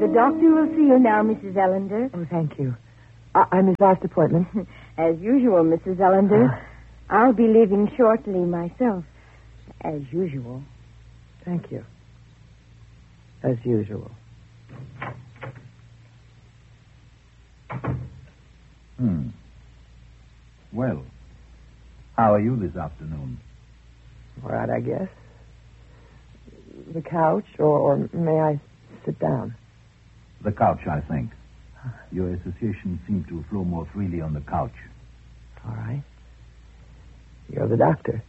The doctor will see you now, Mrs. Ellender. Oh, thank you. I'm his last appointment. As usual, Mrs. Ellender. I'll be leaving shortly myself. As usual. Thank you. As usual. Well, how are you this afternoon? All right, I guess. The couch, or may I sit down? The couch, I think. Your associations seem to flow more freely on the couch. All right. You're the doctor.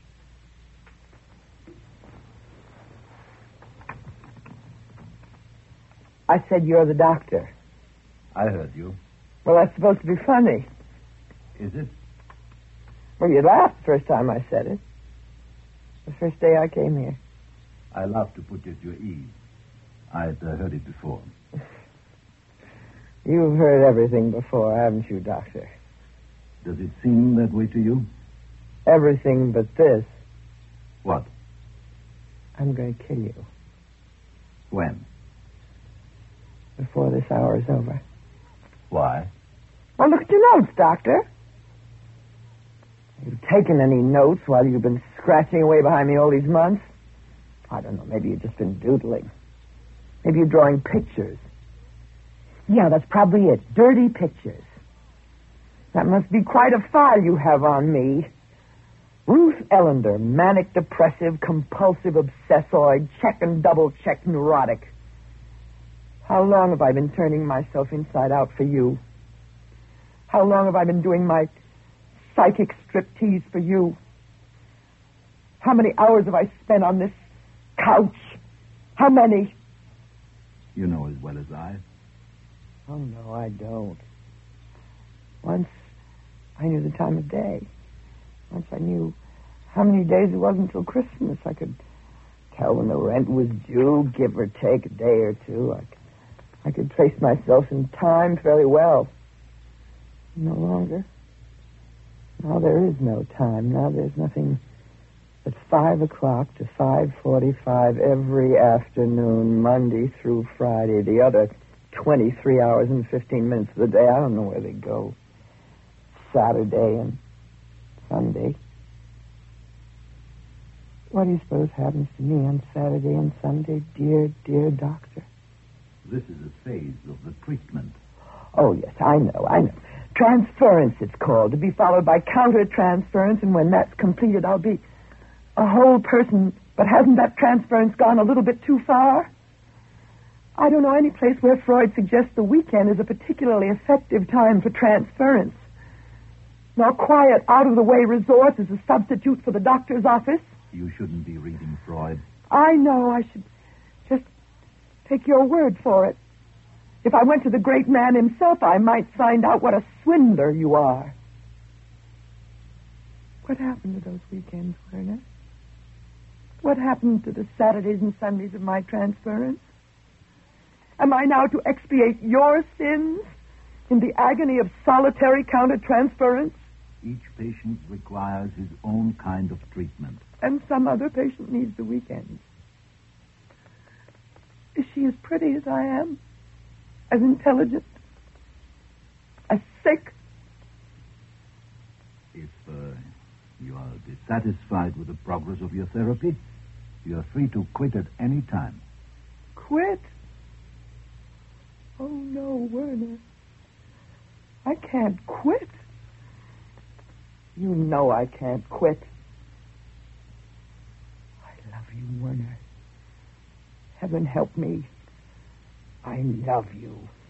I said you're the doctor. I heard you. Well, that's supposed to be funny. Is it? Well, you laughed the first time I said it. The first day I came here. I laughed to put you at your ease. I'd heard it before. You've heard everything before, haven't you, Doctor? Does it seem that way to you? Everything but this. What? I'm going to kill you. When? Before this hour is over. Why? Well, look at your notes, Doctor. Have you taken any notes while you've been scratching away behind me all these months? I don't know. Maybe you've just been doodling. Maybe you're drawing pictures. Yeah, that's probably it. Dirty pictures. That must be quite a file you have on me. Ruth Ellender, manic, depressive, compulsive, obsessoid, check and double check neurotic. How long have I been turning myself inside out for you? How long have I been doing my psychic striptease for you? How many hours have I spent on this couch? How many? You know as well as I. Oh, no, I don't. Once I knew the time of day. Once I knew how many days it was until Christmas. I could tell when the rent was due, give or take a day or two. I could trace myself in time fairly well. No longer. Now there is no time. Now there's nothing but 5 o'clock to 5:45 every afternoon, Monday through Friday. The other 23 hours and 15 minutes of the day, I don't know where they go. Saturday and Sunday. What do you suppose happens to me on Saturday and Sunday, dear, dear doctor? This is a phase of the treatment. Oh, yes, I know. Transference, it's called, to be followed by counter-transference, and when that's completed, I'll be a whole person. But hasn't that transference gone a little bit too far? I don't know any place where Freud suggests the weekend is a particularly effective time for transference. Now, quiet, out-of-the-way resort is a substitute for the doctor's office. You shouldn't be reading Freud. I know. I should just take your word for it. If I went to the great man himself, I might find out what a swindler you are. What happened to those weekends, Werner? What happened to the Saturdays and Sundays of my transference? Am I now to expiate your sins in the agony of solitary counter-transference? Each patient requires his own kind of treatment. And some other patient needs the weekends. Is she as pretty as I am? As intelligent? As sick? If you are dissatisfied with the progress of your therapy, you are free to quit at any time. Quit? Oh, no, Werner. I can't quit. You know I can't quit. I love you, Werner. Heaven help me. I love you.